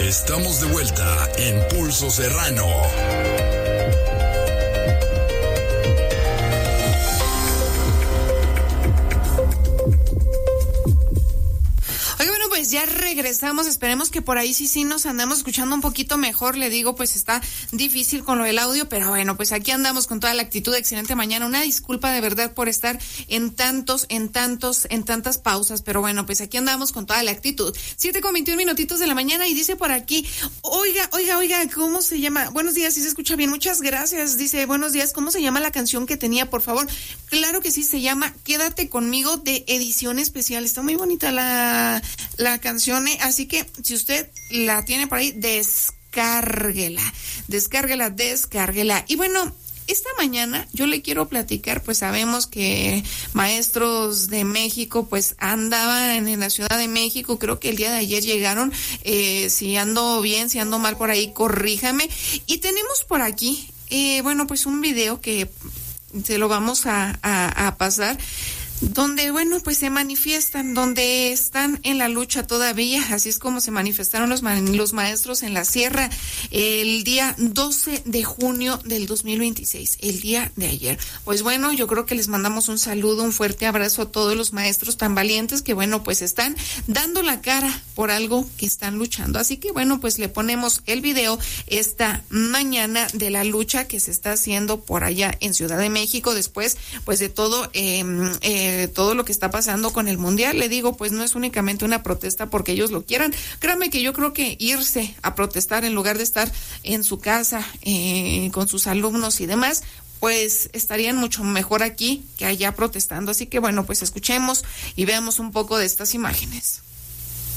Estamos de vuelta en Pulso Serrano. Pues ya regresamos, esperemos que por ahí sí nos andamos escuchando un poquito mejor. Le digo, pues está difícil con lo del audio, pero bueno, pues aquí andamos con toda la actitud. Excelente mañana, una disculpa de verdad por estar en tantas pausas, pero bueno, pues aquí andamos con toda la actitud. 7:21 minutitos de la mañana y dice por aquí, oiga, ¿cómo se llama? Buenos días, si se escucha bien, muchas gracias. Dice, buenos días, ¿cómo se llama la canción que tenía, por favor? Claro que sí, se llama Quédate Conmigo, de Edición Especial. Está muy bonita la canción, así que si usted la tiene por ahí, descárguela. Y bueno, esta mañana yo le quiero platicar, pues sabemos que maestros de México pues andaban en la Ciudad de México, creo que el día de ayer llegaron, si ando bien, si ando mal por ahí, corríjame. Y tenemos por aquí, bueno, pues un video que se lo vamos a pasar, donde, bueno, pues se manifiestan, donde están en la lucha todavía. Así es como se manifestaron los maestros en la sierra el día 12 de junio del 2026, el día de ayer. Pues bueno, yo creo que les mandamos un saludo, un fuerte abrazo a todos los maestros tan valientes que, bueno, pues están dando la cara por algo que están luchando. Así que, bueno, pues le ponemos el video esta mañana de la lucha que se está haciendo por allá en Ciudad de México, después, pues de todo todo lo que está pasando con el mundial. Le digo, pues no es únicamente una protesta porque ellos lo quieran. Créanme que yo creo que irse a protestar en lugar de estar en su casa con sus alumnos y demás, pues estarían mucho mejor aquí que allá protestando. Así que bueno, pues escuchemos y veamos un poco de estas imágenes.